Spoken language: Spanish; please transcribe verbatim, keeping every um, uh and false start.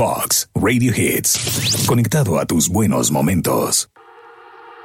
Vox Radio Hits. Conectado a tus buenos momentos.